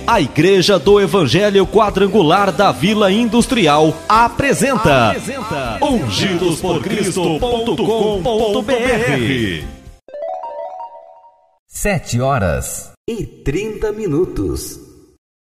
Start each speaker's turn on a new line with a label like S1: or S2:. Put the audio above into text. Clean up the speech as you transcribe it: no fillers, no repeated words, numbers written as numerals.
S1: A Igreja do Evangelho Quadrangular da Vila Industrial apresenta ungidosporcristo.com.br.
S2: 7h30.